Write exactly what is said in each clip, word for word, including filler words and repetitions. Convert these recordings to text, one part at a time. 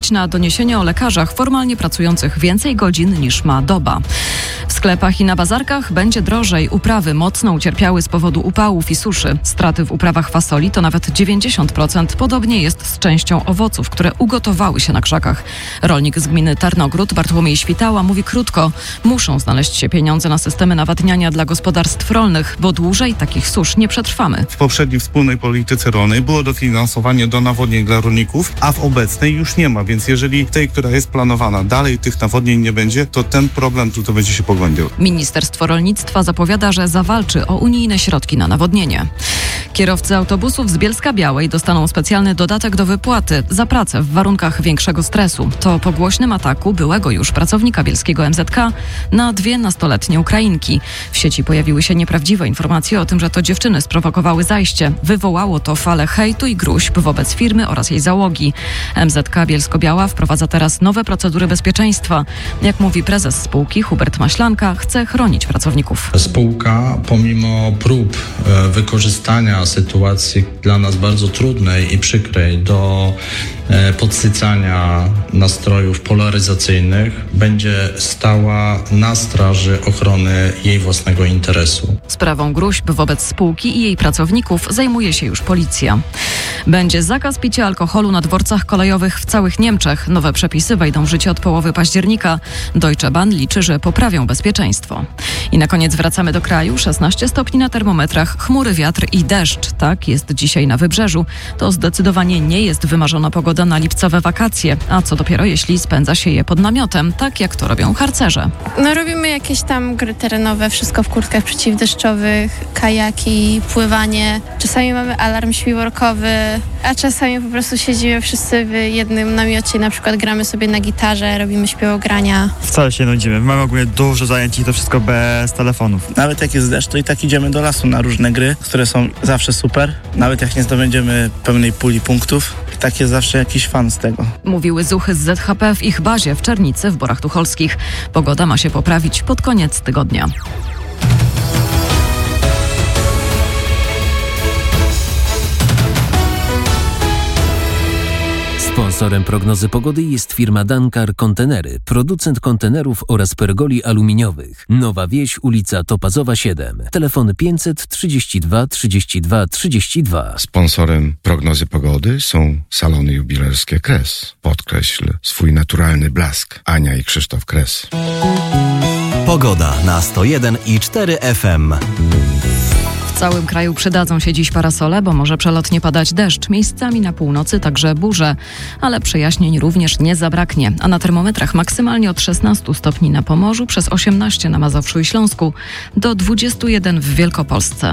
liczyć na doniesienia o lekarzach formalnie pracujących więcej godzin niż ma doba. W sklepach i na bazarkach będzie drożej. Uprawy mocno ucierpiały z powodu upałów i suszy. Straty w uprawach fasoli to nawet dziewięćdziesiąt procent. Podobnie jest z częścią owoców, które ugotowały się na krzakach. Rolnik z gminy Tarnogród, Bartłomiej Świtała, mówi krótko: muszą znaleźć się pieniądze na systemy nawadniania dla gospodarstw rolnych, bo dłużej takich susz nie przetrwamy. W poprzedniej wspólnej polityce rolnej było dofinansowanie do nawodnień dla rolników, a w obecnej już nie ma, więc jeżeli tej, która jest planowana, dalej tych nawodnień nie będzie, to ten problem tu to będzie się pogłębiał. Ministerstwo Rolnictwa zapowiada, że zawalczy o unijne środki na nawodnienie. Kierowcy autobusów z Bielska-Białej dostaną specjalny dodatek do wypłaty za pracę w warunkach większego stresu. To po głośnym ataku byłego już pracownika bielskiego M Z K na dwie nastoletnie Ukrainki. W sieci pojawiły się nieprawdziwe informacje o tym, że to dziewczyny sprowokowały zajście. Wywołało to falę hejtu i gruźb wobec firmy oraz jej załogi. M Z K Bielsko-Biała wprowadza teraz nowe procedury bezpieczeństwa. Jak mówi prezes spółki Hubert Maślanka, chce chronić pracowników. Spółka pomimo prób e, wykorzystania sytuacji dla nas bardzo trudnej i przykrej do e, podsycania nastrojów polaryzacyjnych będzie stała na straży ochrony jej własnego interesu. Sprawą gruźb wobec spółki i jej pracowników zajmuje się już policja. Będzie zakaz picia alkoholu na dworcach kolejowych w całych Niemczech. Nowe przepisy wejdą w życie od połowy października. Deutsche Bahn liczy, że poprawią bezpieczeństwo. I na koniec wracamy do kraju. szesnaście stopni na termometrach, chmury, wiatr i deszcz. Tak jest dzisiaj na Wybrzeżu. To zdecydowanie nie jest wymarzona pogoda na lipcowe wakacje. A co dopiero jeśli spędza się je pod namiotem, tak jak to robią harcerze. No robimy jakieś tam gry terenowe, wszystko w kurtkach przeciwdeszczowych, kajaki, pływanie. Czasami mamy alarm śpiworkowy, a czasami po prostu siedzimy wszyscy w jednym namiocie, na przykład gramy sobie na gitarze, robimy śpiewogrania. Wcale się nie nudzimy. Mamy ogólnie dużo zajęć i to wszystko bez telefonów. Nawet jak jest deszcz, to i tak idziemy do lasu na różne gry, które są zawsze super. Nawet jak nie zdobędziemy pełnej puli punktów, i tak jest zawsze jakiś fan z tego. Mówiły zuchy z Z H P w ich bazie w Czernicy w Borach Tucholskich. Pogoda ma się poprawić pod koniec tygodnia. Sponsorem prognozy pogody jest firma Dankar Kontenery, producent kontenerów oraz pergoli aluminiowych. Nowa Wieś, ulica Topazowa siedem. Telefon pięćset trzydzieści dwa trzydzieści dwa trzydzieści dwa. Sponsorem prognozy pogody są salony jubilerskie Kres. Podkreśl swój naturalny blask. Ania i Krzysztof Kres. Pogoda na sto jeden i cztery F M. W całym kraju przydadzą się dziś parasole, bo może przelotnie padać deszcz. Miejscami na północy także burze, ale przejaśnień również nie zabraknie. A na termometrach maksymalnie od szesnastu stopni na Pomorzu, przez osiemnaście na Mazowszu i Śląsku, do dwudziestu jeden w Wielkopolsce.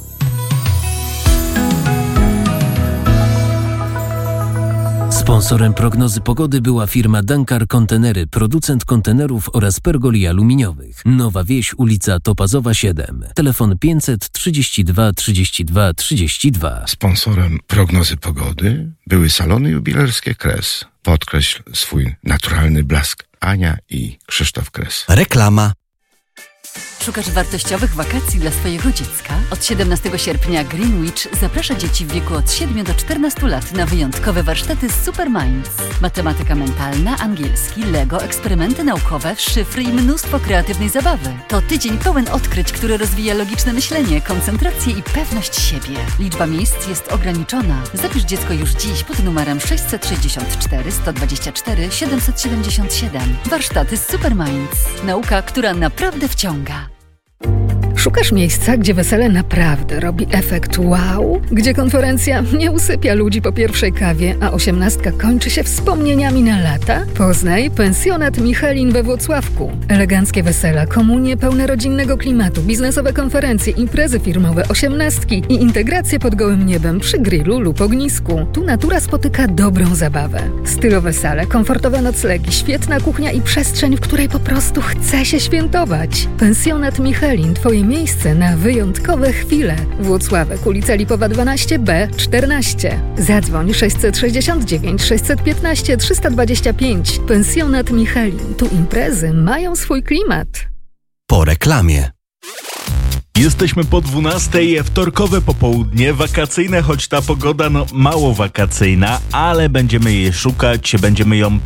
Sponsorem prognozy pogody była firma Dankar Kontenery, producent kontenerów oraz pergoli aluminiowych. Nowa Wieś, ulica Topazowa siedem. Telefon pięćset trzydzieści dwa trzydzieści dwa trzydzieści dwa. Sponsorem prognozy pogody były salony jubilerskie Kres. Podkreśl swój naturalny blask. Ania i Krzysztof Kres. Reklama. Szukasz wartościowych wakacji dla swojego dziecka? Od siedemnastego sierpnia Greenwich zaprasza dzieci w wieku od siedmiu do czternastu lat na wyjątkowe warsztaty Super Minds. Matematyka mentalna, angielski, Lego, eksperymenty naukowe, szyfry i mnóstwo kreatywnej zabawy. To tydzień pełen odkryć, który rozwija logiczne myślenie, koncentrację i pewność siebie. Liczba miejsc jest ograniczona. Zapisz dziecko już dziś pod numerem sześćset sześćdziesiąt cztery sto dwadzieścia cztery siedemset siedemdziesiąt siedem. Warsztaty Super Minds. Nauka, która naprawdę wciąga. Szukasz miejsca, gdzie wesele naprawdę robi efekt wow? Gdzie konferencja nie usypia ludzi po pierwszej kawie, a osiemnastka kończy się wspomnieniami na lata? Poznaj pensjonat Michelin we Włocławku. Eleganckie wesela, komunie pełne rodzinnego klimatu, biznesowe konferencje, imprezy firmowe, osiemnastki i integracje pod gołym niebem przy grillu lub ognisku. Tu natura spotyka dobrą zabawę. Stylowe sale, komfortowe noclegi, świetna kuchnia i przestrzeń, w której po prostu chce się świętować. Pensjonat Michelin, twoje miejsce na wyjątkowe chwile. Włocławek, ulica Lipowa dwanaście B czternaście. Zadzwoń sześćset sześćdziesiąt dziewięć sześćset piętnaście trzysta dwadzieścia pięć. Pensjonat Michelin. Tu imprezy mają swój klimat. Po reklamie. Jesteśmy po dwunastej, wtorkowe popołudnie, wakacyjne, choć ta pogoda no mało wakacyjna, ale będziemy jej szukać, będziemy ją